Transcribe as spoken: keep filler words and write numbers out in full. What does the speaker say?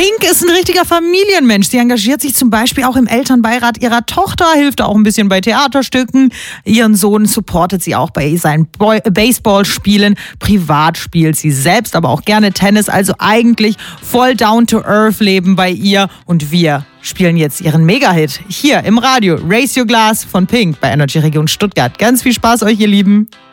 Pink ist ein richtiger Familienmensch. Sie engagiert sich zum Beispiel auch im Elternbeirat ihrer Tochter, hilft auch ein bisschen bei Theaterstücken. Ihren Sohn supportet sie auch bei seinen Boy- Baseballspielen. Privat spielt sie selbst aber auch gerne Tennis. Also eigentlich voll down to earth leben bei ihr. Und wir spielen jetzt ihren Mega-Hit hier im Radio. Raise Your Glass von Pink bei Energy Region Stuttgart. Ganz viel Spaß euch, ihr Lieben.